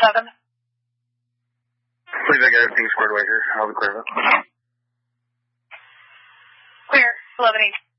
7. Please, I got everything squared away here. I'll be clear. Clear, 11-8.